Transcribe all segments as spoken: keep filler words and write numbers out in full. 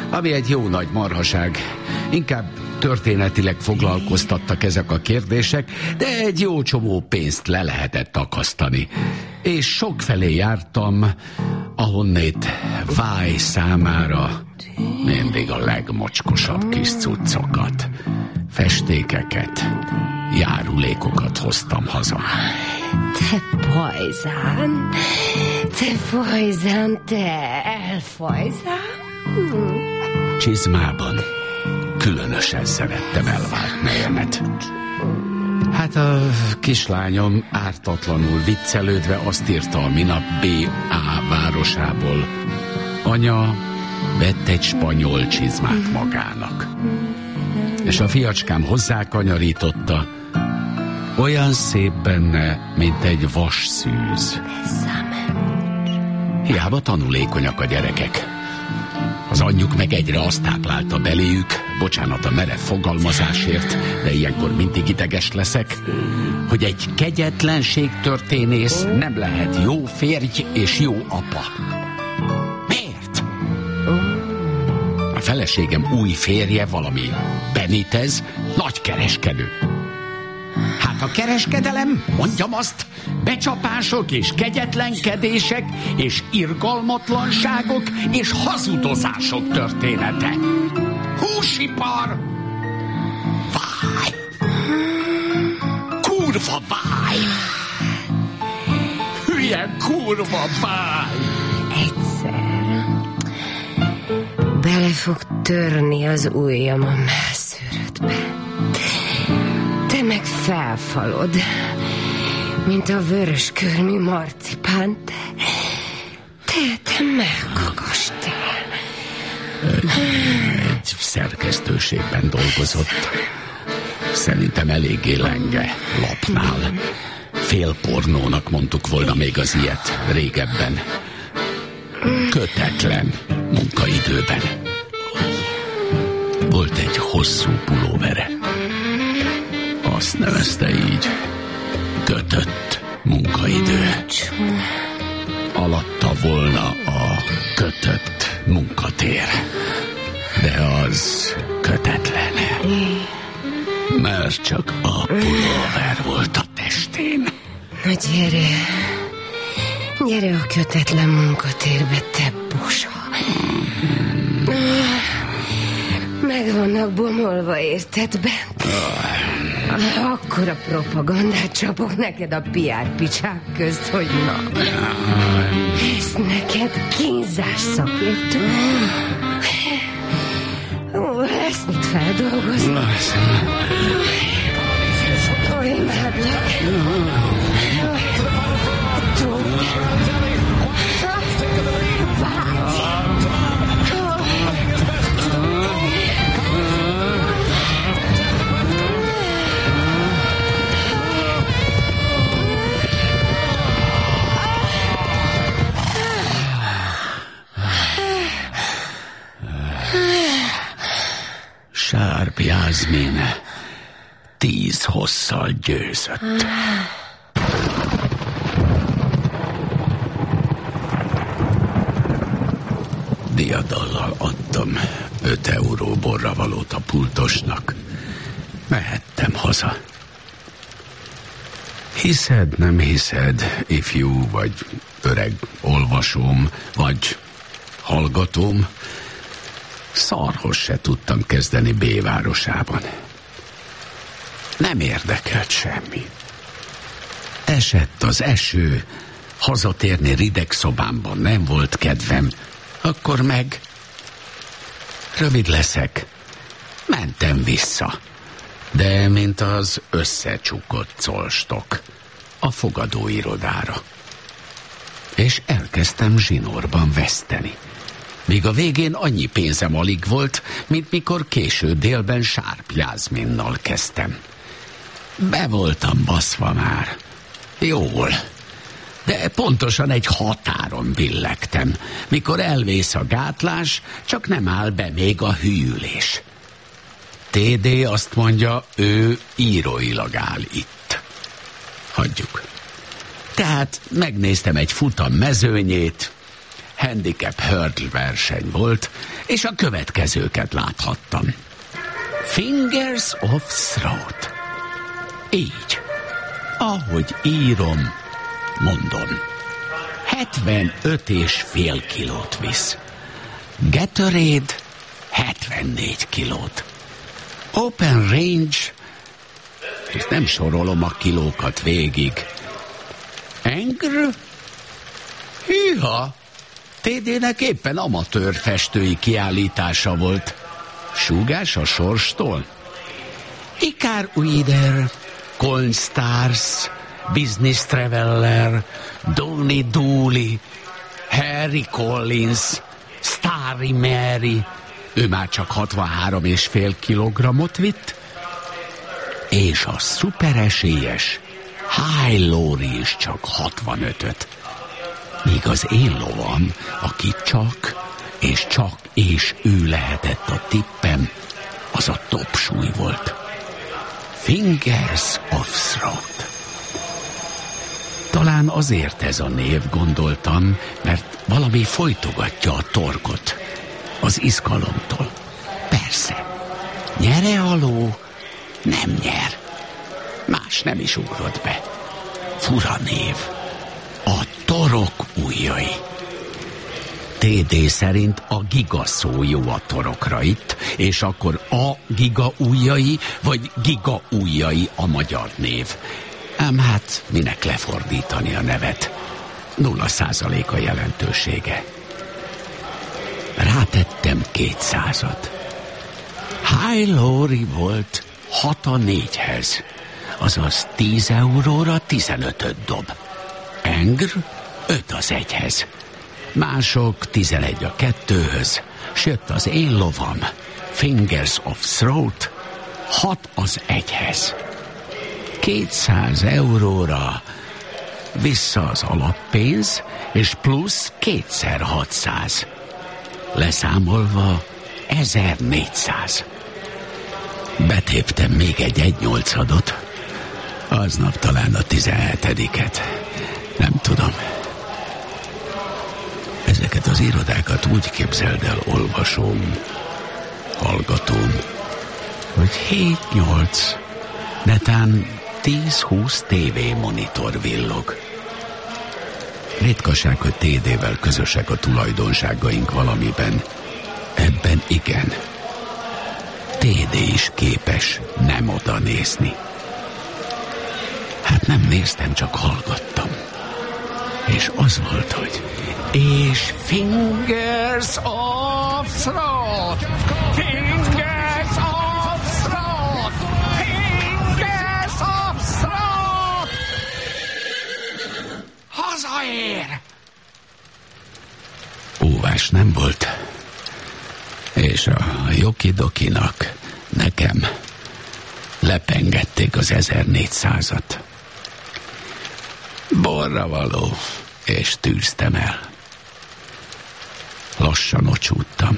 ami egy jó nagy marhaság. Inkább történetileg foglalkoztattak ezek a kérdések, de egy jó csomó pénzt le lehetett akasztani. És sokfelé jártam, ahonnét Váj számára mindig a legmocskosabb kis cuccokat, festékeket, járulékokat hoztam haza. Te pajzán, te pajzán, te elfajzán. Csizmában különösen szerettem elvált nejemet. Hát a kislányom ártatlanul viccelődve azt írta a minap bé á városából: anya vett egy spanyol csizmát magának. És a fiacskám hozzákanyarította: olyan szép benne, mint egy vasszűz. Hiába tanulékonyak a gyerekek. Az anyjuk meg egyre azt táplálta beléjük, bocsánat a merev fogalmazásért, de ilyenkor mindig ideges leszek, hogy egy kegyetlenségtörténész nem lehet jó férj és jó apa. Miért? A feleségem új férje valami Benitez, nagy kereskedő. Hát a kereskedelem, mondjam azt, becsapások és kegyetlenkedések és irgalmatlanságok és hazudozások története. Húsipar! Váj! Kurva váj! Hülye kurva váj! Egyszer bele fog törni az ujjam a mászőrödbe. Te meg felfalod, mint a vöröskörmű marcipán. Te, te, te megkakastál. Egy szerkesztőségben dolgozott. Szerintem eléggé lenge lapnál. Félpornónak mondtuk volna még az ilyet régebben. Kötetlen munkaidőben. Volt egy hosszú pulóvere. Azt nevezte így: kötött munkaidő. Alatta volna a kötött munkatér. De az kötetlen. Mert csak a pulóver volt a testén. Na gyere, gyere a kötetlen munkatérbe, te bosa. Meg vannak bomolva, érted, bent? Akkora propagandát csapok neked a pé er picsák közt, hogy na. Ez neked kínzás szakértő. Ó, lesz mit feldolgozni. Ó, imádlak. Sárp Jászmin tíz hosszal győzött. Diadallal adtam öt euró borravalót a pultosnak. Mehettem haza. Hiszed, nem hiszed, ifjú vagy öreg olvasóm, vagy hallgatóm, szarhoz se tudtam kezdeni B városában. Nem érdekelt semmi. Esett az eső, hazatérni rideg szobámban nem volt kedvem, akkor meg, rövid leszek, mentem vissza, de mint az összecsukott colstok a fogadóirodára. És elkezdtem zsinórban veszteni. Míg a végén annyi pénzem alig volt, mint mikor késő délben Sárp Jászminnal kezdtem. Be voltam baszva már. Jól. De pontosan egy határon billegtem. Mikor elvész a gátlás, csak nem áll be még a hűlés. té dé azt mondja, ő íróilag áll itt. Hagyjuk. Tehát megnéztem egy futam mezőnyét, handicap hurdle verseny volt, és a következőket láthattam. Fingers of Throat. Így. Ahogy írom, mondom. hetvenöt és fél kilót visz. Gatorade hetvennégy kilót. Open Range, és nem sorolom a kilókat végig. Angr? Hűha! té dé-nek éppen amatőr festői kiállítása volt. Súgás a sorstól? Ikár Uider, Coln Stars, Business Traveller, Donny Dooley, Harry Collins, Starry Mary, ő már csak hatvanhárom és fél kilogrammot vitt, és a szuperesélyes High Laurie is csak hatvanötöt. Míg az én lovam, aki csak és csak és ő lehetett a tippem, az a top súly volt. Fingers of Throat. Talán azért ez a név, gondoltam, mert valami folytogatja a torkot, az izgalomtól. Persze, nyere a ló, nem nyer. Más nem is ugrott be. Fura név. A torok ujjai. té dé szerint a giga szó jó a torokra itt, és akkor a giga ujjai, vagy giga ujjai a magyar név. Ám hát minek lefordítani a nevet? Nulla százalék a jelentősége. Rátettem kétszázat. High Laurie volt hat a négyhez, azaz tíz euróra tizenötöt dob. Angr öt az egyhez. Mások tizenegy a kettőhöz, s jött az én lovam, Fingers of Throat, hat az egyhez. kétszáz euróra vissza az alappénz, és plusz kétszer hatszáz. Leszámolva ezernégyszáz. Betéptem még egy egynyolcadot, aznap talán a tizenhetediket. Nem tudom. Ezeket az irodákat úgy képzeld el, olvasóm, hallgatóm, hogy hét-nyolc, netán tíz-húsz tévémonitor villog. Ritkaság, hogy té dé-vel közösek a tulajdonságaink valamiben. Ebben igen. té dé is képes nem oda nézni. Hát nem néztem, csak hallgattam. És az volt, hogy és Fingers of Throat! Fingers of Throat! Fingers of Throat! Hazaér! Óvás nem volt. És a Jokidokinak, nekem lepengették az ezernégyszázat. Borra való, és tűztem el. Lassan ocsúttam.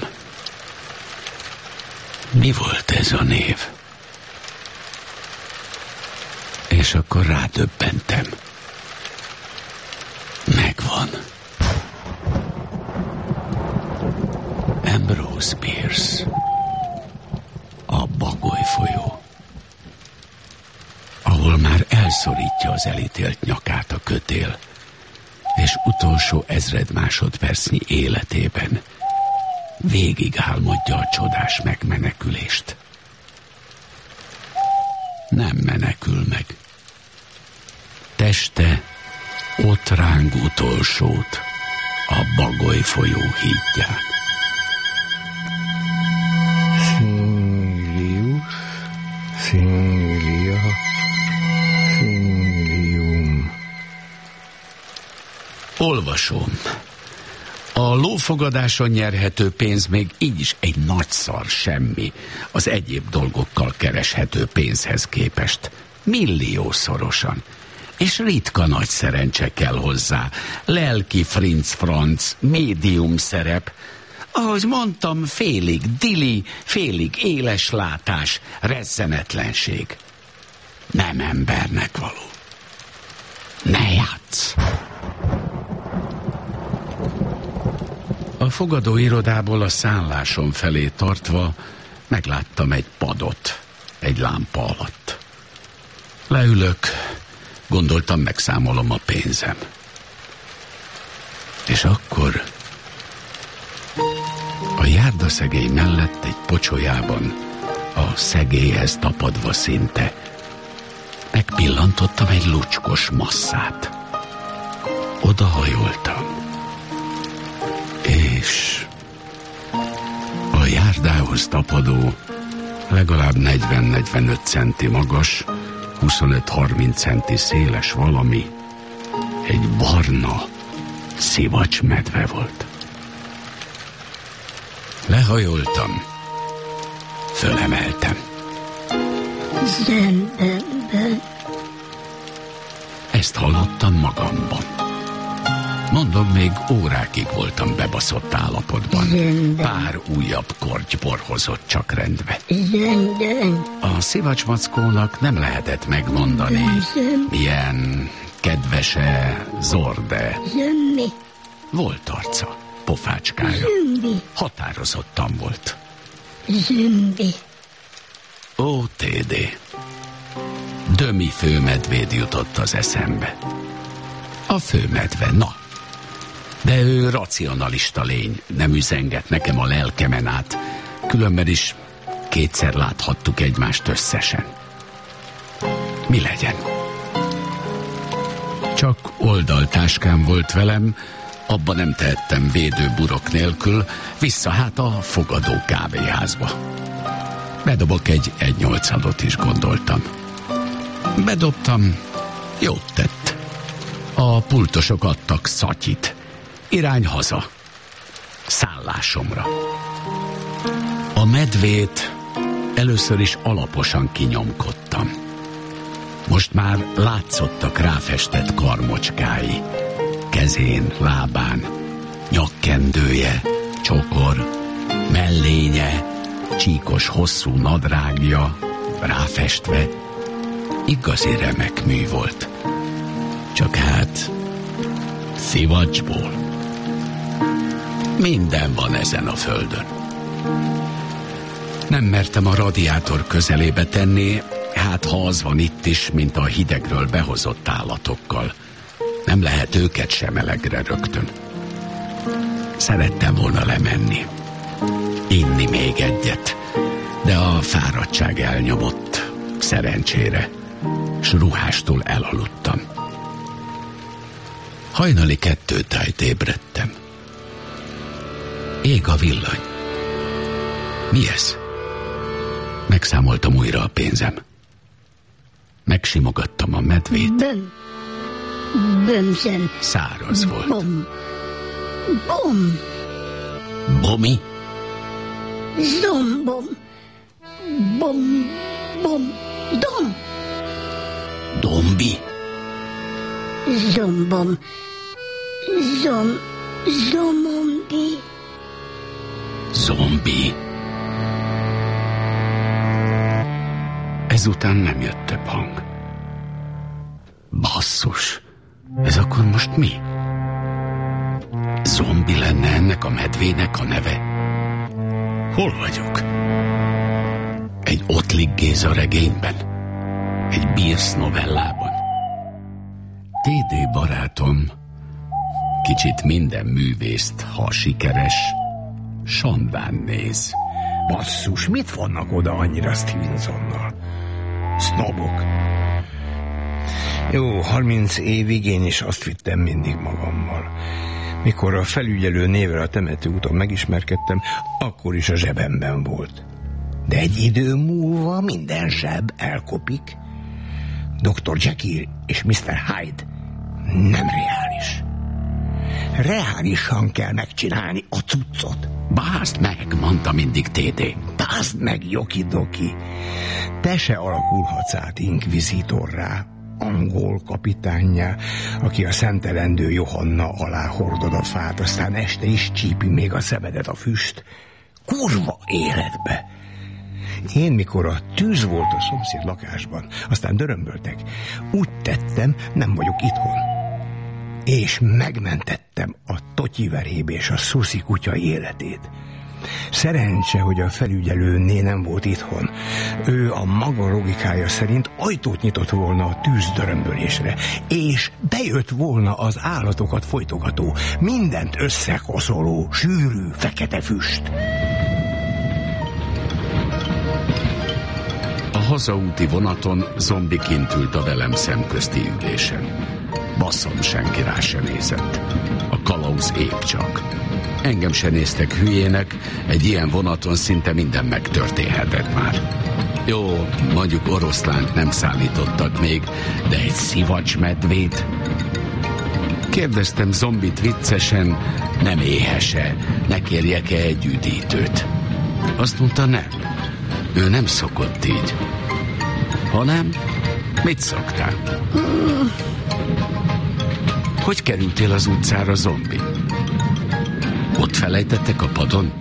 Mi volt ez a név? És akkor rádöbbentem. Megvan. Ambrose Bierce. A Bagoly folyó. Ahol már elszorítja az elítélt nyakát a kötél, és utolsó ezred másodpercnyi életében végig álmodja a csodás megmenekülést. Nem menekül meg. Teste ott ráng utolsót a Bagoly folyó hídján. Fingrius, Fingria, Fingrium. Olvasom. A lófogadáson nyerhető pénz még így is egy nagy szar semmi az egyéb dolgokkal kereshető pénzhez képest. Milliószorosan. És ritka nagy szerencse kell hozzá. Lelki frinc-franc, médium szerep. Ahogy mondtam, félig dili, félig éles látás, rezzenetlenség. Nem embernek való. Ne játsz! A fogadóirodából a szállásom felé tartva megláttam egy padot, egy lámpa alatt. Leülök, gondoltam, megszámolom a pénzem. És akkor a járdaszegély mellett egy pocsolyában, a szegélyhez tapadva szinte, megpillantottam egy lucskos masszát. Odahajoltam, és a járdához tapadó, legalább negyven-negyvenöt centi magas, huszonöt-harminc centi széles valami egy barna szivacsmedve volt. Lehajoltam, fölemeltem. Zsebemben. Ezt hallottam magamban. Mondom, még órákig voltam bebaszott állapotban. Zsebben. Pár újabb kortybor hozott csak rendbe. Zsebben. A szivacsmackónak nem lehetett megmondani, Zsebben. milyen kedvese, zorde. Zsebbi. Volt arca, pofácskája. Zsebbi. Határozottan volt. Zsebbi. Ó, Tédé, Dömi főmedvéd jutott az eszembe. A főmedve, na. De ő racionalista lény, nem üzenget nekem a lelkemen át. Különben is kétszer láthattuk egymást összesen. Mi legyen? Csak oldaltáskám volt velem, abba nem tehettem védőburok nélkül, vissza hát a fogadó kávéházba. Bedobok egy egy nyolcadot is, gondoltam. Bedobtam, jót tett. A pultosok adtak szatyit. Irány haza. Szállásomra. A medvét először is alaposan kinyomkodtam. Most már látszottak ráfestett karmocskái. Kezén, lábán, nyakkendője, csokor, mellénye, csíkos hosszú nadrágja, ráfestve. Igazi remek mű volt. Csak hát szivacsból. Minden van ezen a földön. Nem mertem a radiátor közelébe tenni, hát ha az van itt is, mint a hidegről behozott állatokkal. Nem lehet őket sem melegre rögtön. Szerettem volna lemenni, inni még egyet, de a fáradtság elnyomott, szerencsére, s ruhástól elaludtam. Hajnali kettőtájt ébredtem. Ég a villany. Mi ez? Megszámoltam újra a pénzem. Megsimogattam a medvét. Böm. Bömsen. Száraz volt. Bom. Bom. Bomi? Zombom. Bom. Bom. Dom. Dombi? Zombom. Zom. Zomombi. Zombi? Ezután nem jött több hang. Basszus, ez akkor most mi? Zombi lenne ennek a medvének a neve? Hol vagyok? Egy Ottlik Géza regényben? Egy Bierce novellában? Tédé barátom, kicsit minden művészt, ha sikeres, Sandán néz. Basszus, mit vannak oda annyira Stevensonnal? Sznobok. Jó, harminc évig én is azt vittem mindig magammal. Mikor a felügyelő névvel a temetőúton megismerkedtem, akkor is a zsebemben volt. De egy idő múlva minden zseb elkopik. doktor Jekyll és miszter Hyde nem reális. Reálisan kell megcsinálni a cuccot. Bázd meg, mondta mindig Tédé. Bázd meg, Joki-doki. Te se alakulhatsz át inkvizitorrá, angol kapitánnyá, aki a szentelendő Johanna alá hordod a fát, aztán este is csípi még a szemedet a füst. Kurva életbe! Én, mikor a tűz volt a szomszéd lakásban, aztán dörömböltek, úgy tettem, nem vagyok itthon. És megmentettem megmentettem a totyiveréb és a szuszi kutya életét. Szerencse, hogy a felügyelőné nem volt itthon. Ő a maga logikája szerint ajtót nyitott volna a tűzdörömbölésre, és bejött volna az állatokat folytogató, mindent összekoszoló, sűrű, fekete füst. A hazaúti vonaton Zombi kint ült a velem szemközti ülésen. Baszom, senki rá se nézett. A kalauz épp csak. Engem se néztek hülyének, egy ilyen vonaton szinte minden megtörténhetett már. Jó, mondjuk oroszlánt nem szállítottak még, de egy szivacsmedvét? Kérdeztem Zombit viccesen, nem éhese, ne kérjek-e egy üdítőt. Azt mondta, nem. Ő nem szokott így. Ha nem, mit szoktál? Hogy kerültél az utcára, Zombi? Ott felejtettek a padon?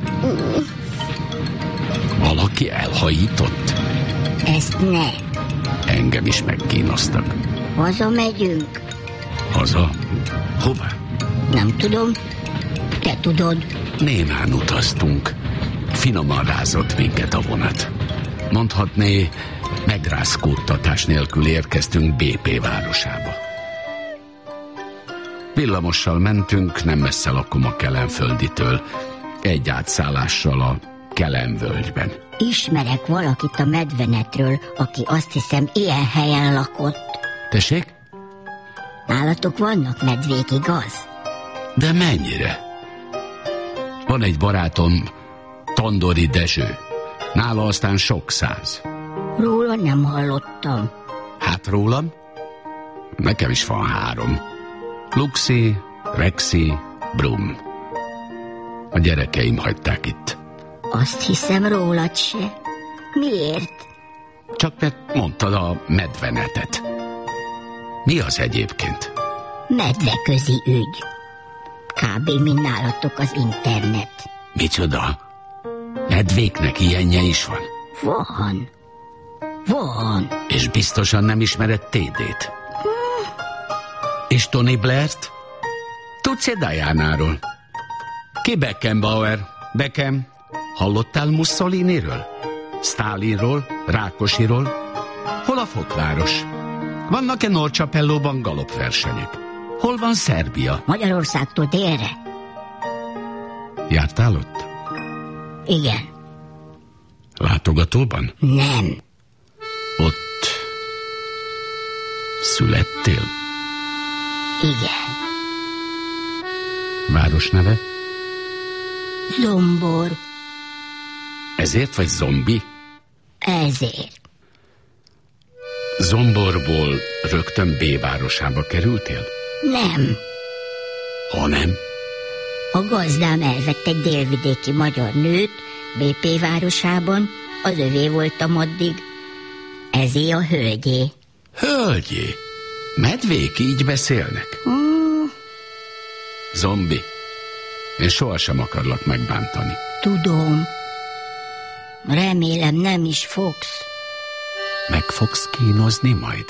Valaki elhajított? Ezt ne. Engem is megkínoztak. Haza megyünk. Haza? Hová? Nem tudom. Te tudod. Némán utaztunk. Finoman rázott minket a vonat. Mondhatné, megrázkódtatás nélkül érkeztünk bé pé városába. Villamossal mentünk, nem messze lakom a Kelenfölditől, egy átszállással a Kelenvölgyben. Ismerek valakit a medvenetről, aki azt hiszem ilyen helyen lakott. Tessék? Nálatok vannak medvék, igaz? De mennyire? Van egy barátom, Tandori Dezső. Nála aztán sok száz. Róla nem hallottam. Hát rólam? Nekem is van három. Luxi, Rexi, Brum. A gyerekeim hagyták itt. Azt hiszem rólad se. Miért? Csak mert mondtad a medvenetet. Mi az egyébként? Medveközi ügy. Kb. Mint nálatok az internet. Micsoda? Medvéknek ilyenje is van? Van. Van. És biztosan nem ismered té dét? És Tony Blair-t? Tudsz-e Diana-ról? Ki Beckenbauer? Beckham? Hallottál Mussoliniről? Stalinról? Rákosiról? Hol a Fokváros? Vannak-e Norcsapellóban galopversenyek? Hol van Szerbia? Magyarországtól délre. Jártál ott? Igen. Látogatóban? Nem. Ott születtél? Igen. Városneve? Zombor. Ezért vagy zombi? Ezért. Zomborból rögtön B városába kerültél? Nem. Ha nem? A gazdám elvett egy délvidéki magyar nőt bé pé városában, az övé voltam addig. Ezé a hölgyé. Hölgyé? Medvék így beszélnek? Mm. Zombi, én sohasem akarlak megbántani. Tudom. Remélem nem is fogsz. Meg fogsz kínozni majd?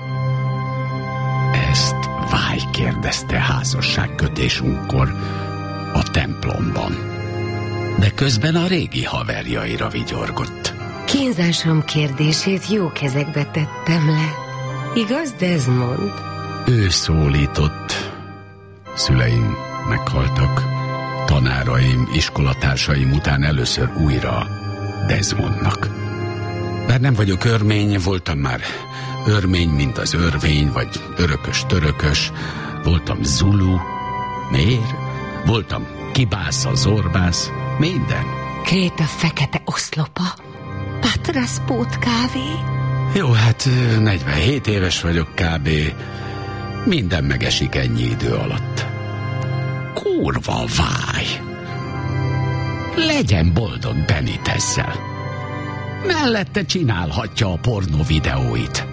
Ezt Váj kérdezte házasságkötésünkkor a templomban. De közben a régi haverjaira vigyorgott. Kínzásom kérdését jó kezekbe tettem le. Igaz, Desmond? Ő szólított. Szüleim meghaltak. Tanáraim, iskolatársaim után először újra Desmondnak. Bár nem vagyok örmény, voltam már örmény, mint az örvény, vagy örökös-törökös. Voltam Zulu. Miért? Voltam kibásza, zorbász. Minden. Kréta fekete oszlopa. Patraspót kávé. Jó, hát negyvenhét éves vagyok kb. Minden megesik ennyi idő alatt. Kurva Váj! Legyen boldog Benitezzel. Mellette csinálhatja a pornó videóit.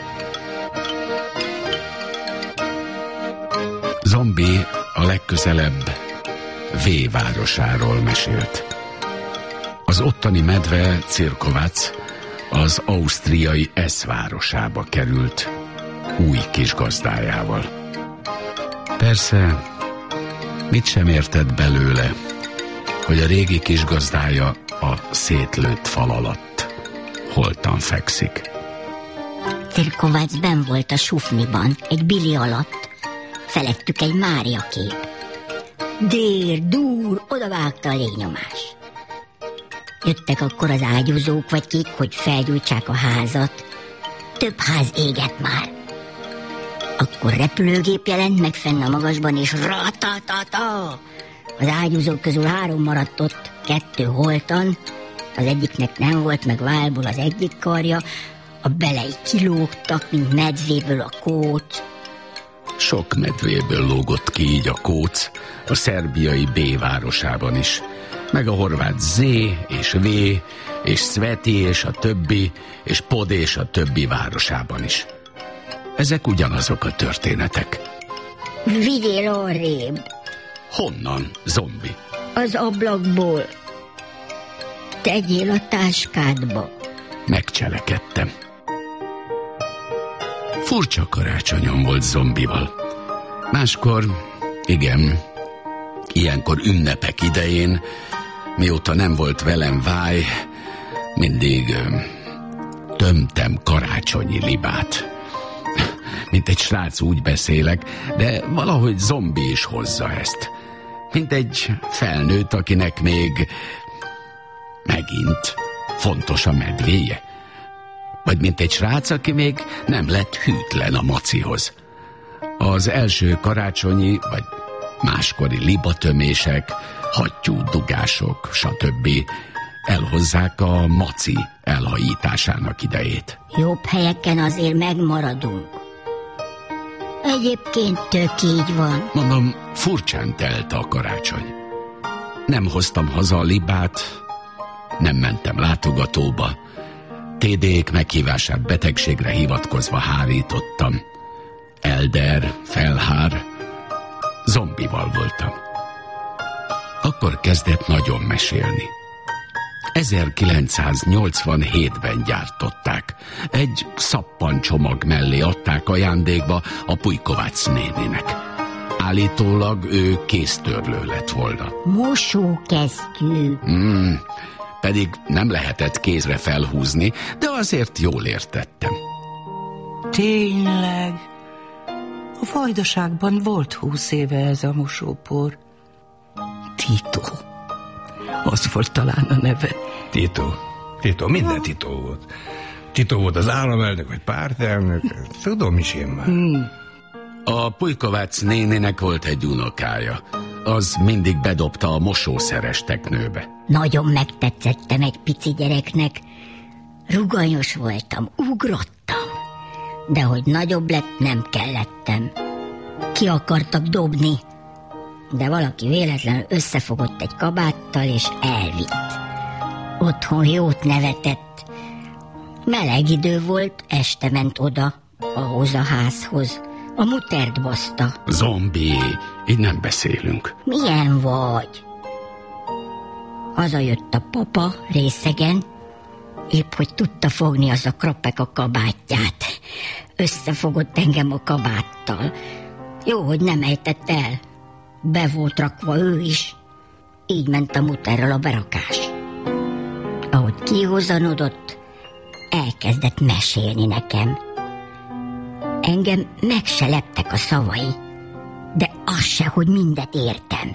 Zombi a legközelebb V városáról mesélt. Az ottani medve Cirkovac az ausztriai S városába került új kis gazdájával. Persze Mit sem értett belőle, hogy a régi kisgazdája a szétlőtt fal alatt holtan fekszik. Cirkovács benn volt a sufniban, egy bili alatt. Felettük egy Mária kép. Dér, dúr, odavágta a légnyomás. Jöttek akkor az ágyúzók vagy kik, hogy felgyújtsák a házat. Több ház égett már. Akkor repülőgép jelent meg fenn a magasban, és ratatata! Az ágyúzók közül három maradt ott, kettő holtan, az egyiknek nem volt meg válból az egyik karja, a belei kilógtak, mint medvéből a kóc. Sok medvéből lógott ki így a kóc, a szerbiai B városában is, meg a horvát Z és V, és Sveti és a többi, és Pod és a többi városában is. Ezek ugyanazok a történetek. Vigyél arrébb! Honnan, zombi? Az ablakból. Tegyél a táskádba. Megcselekedtem. Furcsa karácsonyom volt zombival. Máskor, igen, ilyenkor ünnepek idején, mióta nem volt velem váj, mindig ö, tömtem karácsonyi libát. Mint egy srác úgy beszélek, de valahogy zombi is hozza ezt. Mint egy felnőtt, akinek még megint fontos a medvéje. Vagy mint egy srác, aki még nem lett hűtlen a macihoz. Az első karácsonyi, vagy máskori libatömések, hattyú dugások, stb. Elhozzák a maci elhajításának idejét. Jobb helyeken azért megmaradunk. Egyébként tök így van. Mondom, furcsán telt a karácsony. Nem hoztam haza a libát, nem mentem látogatóba, té dék meghívását betegségre hivatkozva hárítottam. Elder, felhár, zombival voltam. Akkor kezdett nagyon mesélni. ezerkilencszáznyolcvanhétben gyártották. Egy szappancsomag mellé adták ajándékba a Pulykovács néninek. Állítólag ő kéztörlő lett volna. Mosókesztyű. Hmm, pedig nem lehetett kézre felhúzni, de azért jól értettem. Tényleg? A Vajdaságban volt húsz éve ez a mosópor. Tito. Az volt talán a neve. Tito. Tito, minden Tito volt. Tito volt az államelnök, vagy pártelnök. Tudom is én már. Hmm. A Pulykovács néninek volt egy unokája. Az mindig bedobta a mosószeres teknőbe. Nagyon megtetszettem egy pici gyereknek. Ruganyos voltam, ugrottam. De hogy nagyobb lett, nem kellettem. Ki akartak dobni, de valaki véletlenül összefogott egy kabáttal, és elvitt. Otthon jót nevetett. Meleg idő volt, este ment oda, ahhoz a házhoz. A mutert baszta. Zombi, így nem beszélünk. Milyen vagy? Hazajött a papa részegen, épp hogy tudta fogni az a krapek a kabátját. Összefogott engem a kabáttal. Jó, hogy nem ejtett el. Be volt rakva ő is. Így ment a muterral a berakás. Ahogy kihozanodott, elkezdett mesélni nekem. Engem meg se leptek a szavai, de az se, hogy mindet értem.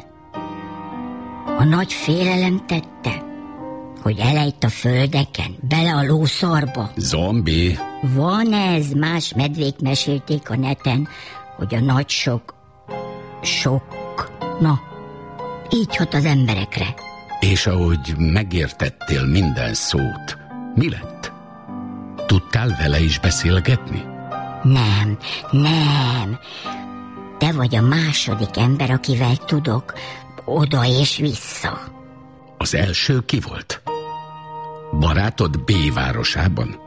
A nagy félelem tette, hogy elejt a földeken, bele a lószarba. Zombi. Van ez, más medvék mesélték a neten, hogy a nagy sok, sok, na, így hat az emberekre. És ahogy megértettél minden szót, mi lett? Tudtál vele is beszélgetni? Nem, nem. Te vagy a második ember, akivel tudok, oda és vissza. Az első ki volt? Barátod B városában?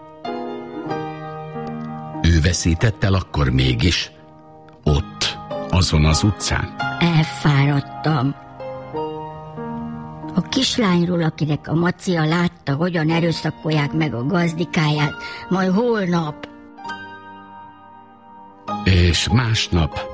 Ő veszített el akkor mégis? Ott, azon az utcán? Elfáradtam. A kislányról, akinek a macia látta, hogyan erőszakolják meg a gazdikáját, majd holnap. És másnap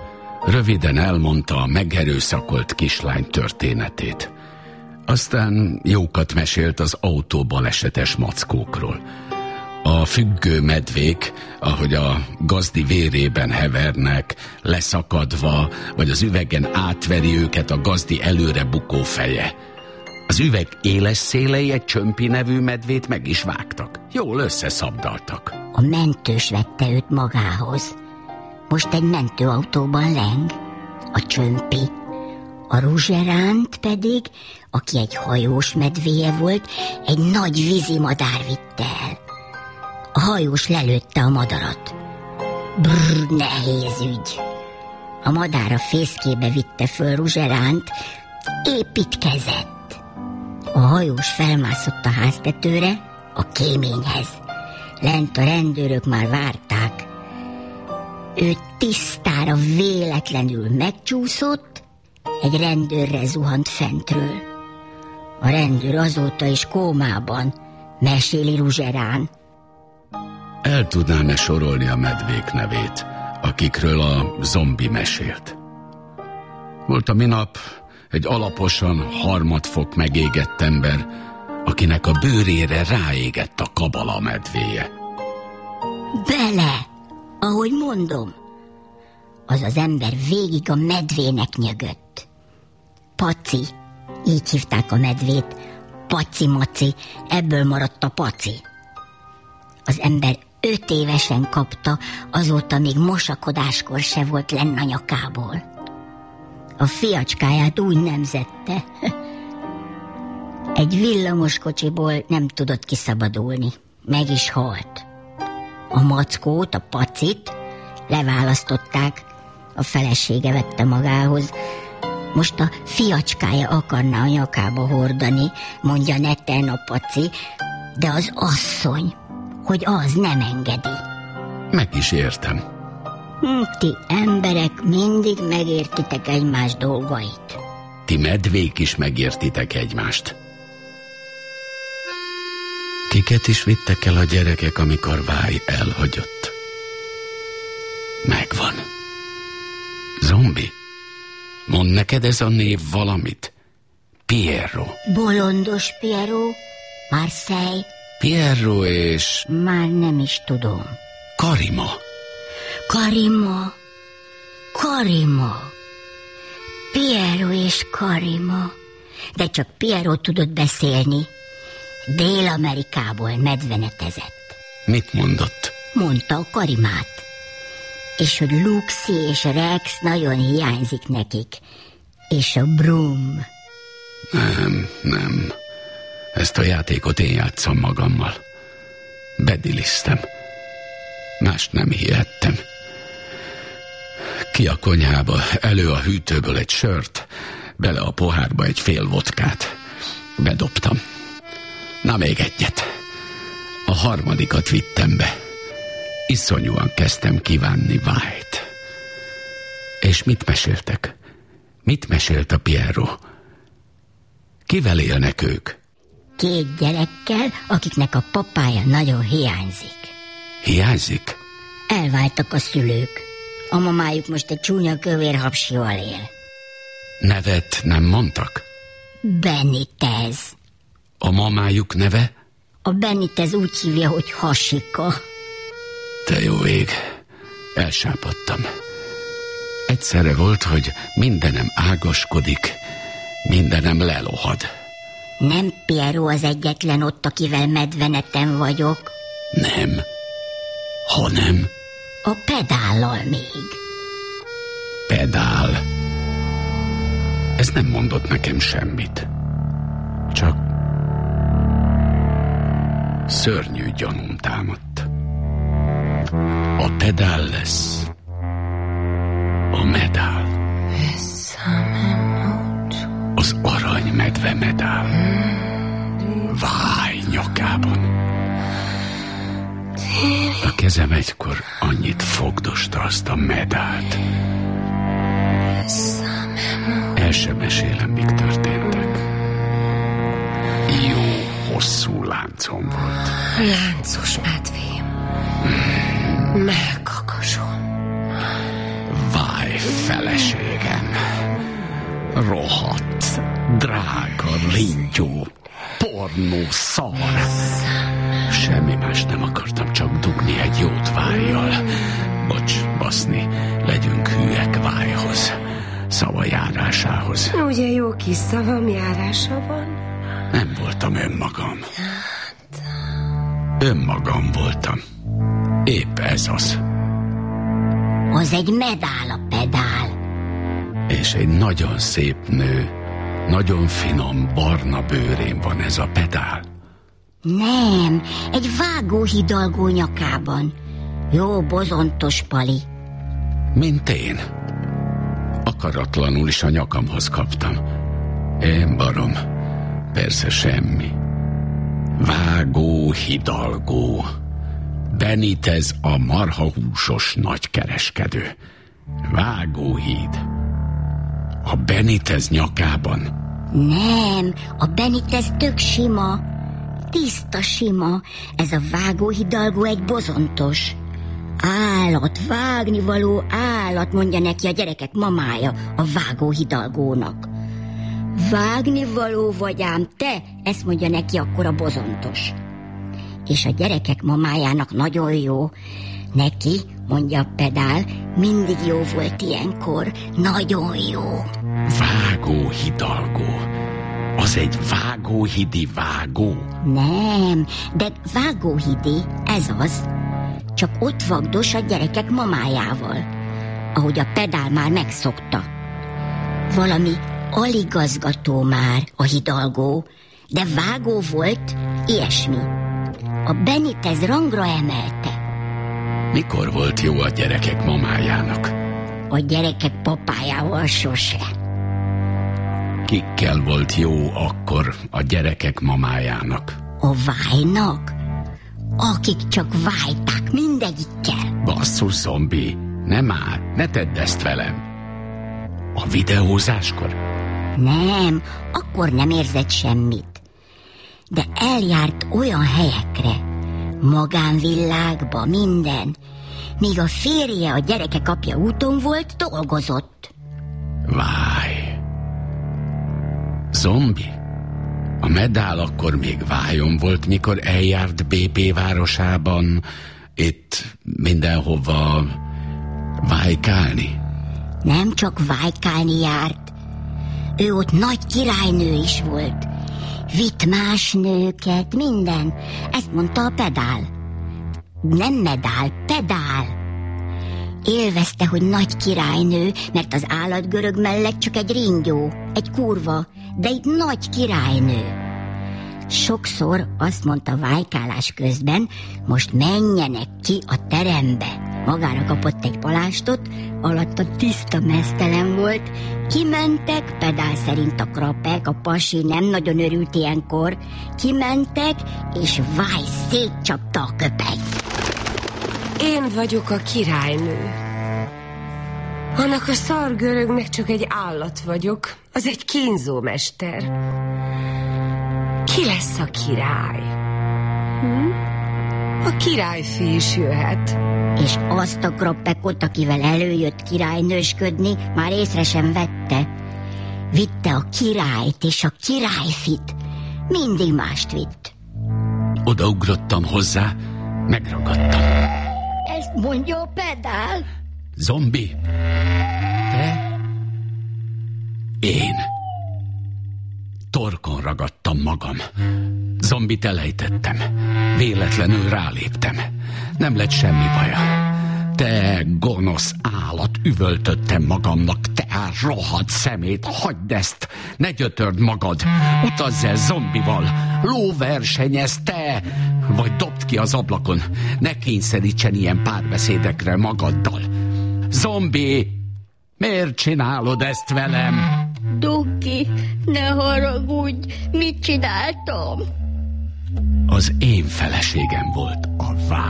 Röviden elmondta a megerőszakolt kislány történetét. Aztán jókat mesélt az autóbalesetes mackókról. A függő medvék, ahogy a gazdi vérében hevernek, leszakadva, vagy az üvegen átveri őket a gazdi előre bukó feje. Az üveg éles szélei egy Csömpi nevű medvét meg is vágtak. Jól összeszabdaltak. A mentős vette őt magához. Most egy mentőautóban leng. A Csömpi. A Ruzseránt pedig, aki egy hajós medvéje volt, egy nagy vízimadár vitte el. A hajós lelőtte a madarat. Brrr, nehéz ügy. A madár a fészkébe vitte föl Ruzseránt, építkezett. A hajós felmászott a háztetőre, a kéményhez. Lent a rendőrök már várták. Ő tisztára véletlenül megcsúszott, egy rendőrre zuhant fentről. A rendőr azóta is kómában, meséli Ruzserán. El tudnám-e sorolni a medvék nevét, akikről a zombi mesélt? Volt a minap egy alaposan harmadfok megégett ember, akinek a bőrére ráégett a kabala medvéje. Bele, ahogy mondom. Az az ember végig a medvének nyögött. Paci, így hívták a medvét, Paci-maci, ebből maradt a Paci. Az ember öt évesen kapta, azóta még mosakodáskor se volt lenn a nyakából. A fiacskáját úgy nemzette. Egy villamoskocsiból nem tudott kiszabadulni. Meg is halt. A mackót, a Pacit leválasztották, a felesége vette magához. Most a fiacskája akarná a nyakába hordani, mondja neten a Paci, de az asszony, hogy az nem engedi. Meg is értem. Hm, ti emberek mindig megértitek egymás dolgait. Ti medvék is megértitek egymást. Kiket is vittek el a gyerekek, amikor Váj elhagyott? Megvan. Zombi? Mondd neked ez a név valamit? Piero. Bolondos Piero? Marseille? Piero és... Már nem is tudom. Karima. Karima. Karima. Piero és Karima. De csak Piero tudott beszélni. Dél-Amerikából medvenetezett. Mit mondott? Mondta a Karimát. És hogy Luxi és Rex nagyon hiányzik nekik. És a Brum. Nem, nem. Ezt a játékot én játszom magammal. Bediliztem. Mást nem hihettem. Ki a konyhába, elő a hűtőből egy sört, bele a pohárba egy fél vodkát. Bedobtam. Na még egyet. A harmadikat vittem be. Iszonyúan kezdtem kívánni Vájt. És mit meséltek? Mit mesélt a Piero? Kivel élnek ők? Két gyerekkel, akiknek a papája nagyon hiányzik. Hiányzik? Elváltak a szülők. A mamájuk most egy csúnya kövér hapsival él. Nevet nem mondtak? Benitez. A mamájuk neve? A Benitez úgy hívja, hogy Hasika. Te jó ég, elsápadtam. Egyszerre volt, hogy mindenem ágaskodik, mindenem lelohad. Nem Piero az egyetlen ott, akivel medveneten vagyok. Nem. Ha nem? A pedállal még. Pedál? Ez nem mondott nekem semmit. Csak szörnyű gyanúm támadt. A pedál lesz a medál. Az arany medve medál. Váj nyakában. A kezem egykor annyit fogdosta azt a medált. El sem mesélem, mik történtek. Jó hosszú láncom volt. Láncos medvém. Melkakasom. Váj feleségem. Rohadt, drága, rintyó, pornó, szar. Semmi más nem akartam, csak dugni egy jót vájjal. Bocs, baszni, legyünk hűek vájhoz, szava járásához. Ugye jó kis szavam járása van? Nem voltam önmagam. Önmagam voltam. Épp ez az. Az egy medál a pedál. És egy nagyon szép nő, nagyon finom, barna bőrén van ez a pedál. Nem, egy vágóhidalgó nyakában. Jó bozontos pali. Mint én. Akaratlanul is a nyakamhoz kaptam. Én barom, persze semmi. Vágó hidalgó. Benitez a marhahúsos nagykereskedő. Vágóhíd. A Benitez nyakában. Nem, a Benitez tök sima. Tiszta sima. Ez a vágóhidalgó egy bozontos. Állat, vágnivaló állat, mondja neki a gyerekek mamája a vágóhidalgónak. Vágnivaló vagy ám te, ezt mondja neki akkor a bozontos. És a gyerekek mamájának nagyon jó. Neki, mondja a pedál, mindig jó volt ilyenkor. Nagyon jó. Vágóhidalgó. Az egy vágóhidi vágó? Nem, de vágóhidi, ez az. Csak ott vagdos a gyerekek mamájával, ahogy a pedál már megszokta. Valami aligazgató már a hidalgó, de vágó volt, ilyesmi. A Benitez rangra emelte. Mikor volt jó a gyerekek mamájának? A gyerekek papájával sose. Kikkel volt jó akkor a gyerekek mamájának? A vájnak? Akik csak vájták, mindegyikkel. Basszus, zombi, nem áll, ne tedd ezt velem. A videózáskor? Nem, akkor nem érzett semmit. De eljárt olyan helyekre, magánvillágba, minden, míg a férje, a gyerekek apja úton volt, dolgozott. Váj. Zombi? A medál akkor még vájon volt, mikor eljárt bé pé városában, itt mindenhova vájkálni? Nem csak vájkálni járt, ő ott nagy királynő is volt. Vitt más nőket, minden. Ezt mondta a pedál. Nem medál, pedál. Élvezte, hogy nagy királynő, mert az állatgörög mellett csak egy ringyó, egy kurva, de itt nagy királynő. Sokszor azt mondta vájkálás közben, most menjenek ki a terembe. Magára kapott egy palástot, alatta tiszta meztelen volt. Kimentek, pedál szerint a krapek, a pasi nem nagyon örült ilyenkor. Kimentek, és váj, szétcsapta a köpenyt. Én vagyok a királynő. Annak a szargörögnek csak egy állat vagyok. Az egy kínzómester. Ki lesz a király? Hm? A királyfi is jöhet. És azt a krappekot, akivel előjött királynősködni, már észre sem vette. Vitte a királyt és a királyfit. Mindig mást vitt. Odaugrottam hozzá, megragadtam. Ezt mondja a pedál. Zombi? Te? Én. Torkon ragadtam magam. Zombit elejtettem. Véletlenül ráléptem. Nem lett semmi baja. Te gonosz állat, üvöltöttem magamnak. Te rohadt szemét, hagyd ezt. Ne gyötörd magad. Utazz el zombival. Lóversenyez, te. Vagy dobd ki az ablakon. Ne kényszerítsen ilyen párbeszédekre magaddal. Zombi, miért csinálod ezt velem? Doki, ne haragudj, mit csináltam? Az én feleségem volt a vár.